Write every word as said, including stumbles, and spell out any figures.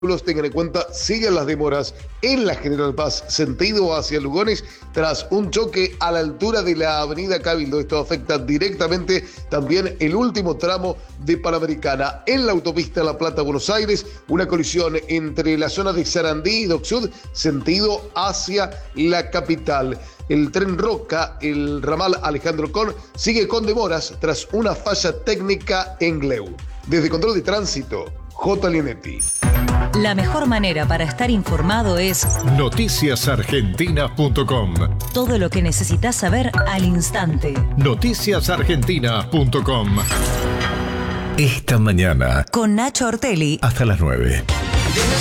tengan en cuenta, siguen las demoras en la General Paz, sentido hacia Lugones, tras un choque a la altura de la avenida Cabildo. Esto afecta directamente también el último tramo de Panamericana. En la autopista La Plata-Buenos Aires, una colisión entre la zona de Sarandí y Dock Sud, sentido hacia la capital. El tren Roca, el ramal Alejandro Con, sigue con demoras tras una falla técnica en Gleu. Desde Control de Tránsito, J. Linetti. La mejor manera para estar informado es noticias argentinas punto com. Todo lo que necesitas saber al instante. noticias argentinas punto com. Esta mañana Con Nacho Ortelli. hasta las nueve.